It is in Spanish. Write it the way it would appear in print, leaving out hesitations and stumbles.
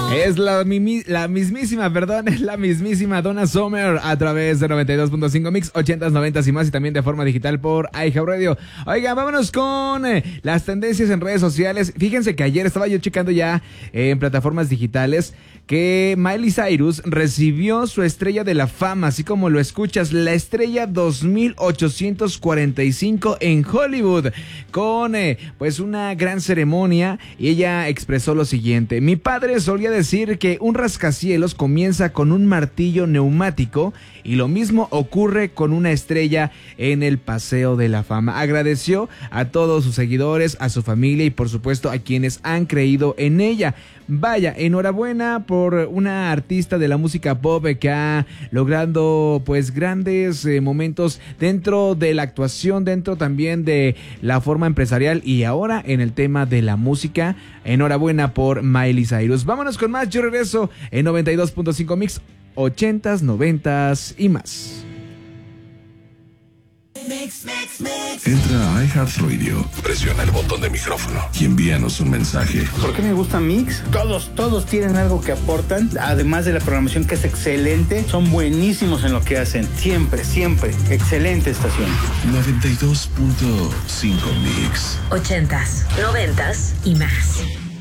Es la mismísima Donna Summer a través de 92.5 Mix, 80s, 90s y más, y también de forma digital por iHeartRadio. Oiga, vámonos con las tendencias en redes sociales. Fíjense que ayer estaba yo checando ya en plataformas digitales que Miley Cyrus recibió su estrella de la fama, así como lo escuchas, la estrella 2845 en Hollywood, con pues una gran ceremonia, y ella expresó lo siguiente: mi padre solía decir que un rascacielos comienza con un martillo neumático, y lo mismo ocurre con una estrella en el Paseo de la Fama. Agradeció a todos sus seguidores, a su familia y por supuesto a quienes han creído en ella. Vaya, enhorabuena por una artista de la música pop que ha logrado pues grandes momentos dentro de la actuación, dentro también de la forma empresarial y ahora en el tema de la música. Enhorabuena por Miley Cyrus. Vámonos con más. Yo regreso en 92.5 Mix, 80s, 90s y más. Entra a iHeartRadio, presiona el botón de micrófono y envíanos un mensaje. ¿Por qué me gusta Mix? Todos tienen algo que aportan, además de la programación que es excelente, son buenísimos en lo que hacen, siempre, excelente estación. 92.5 Mix. 80s, 90s y más.